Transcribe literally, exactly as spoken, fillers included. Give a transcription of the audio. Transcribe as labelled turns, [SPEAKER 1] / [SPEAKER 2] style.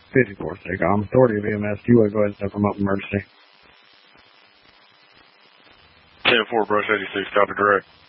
[SPEAKER 1] fifty-four SACOM, Authority of E M S. You want to go ahead and step them up emergency?
[SPEAKER 2] ten four, Brush eighty-six, copy direct.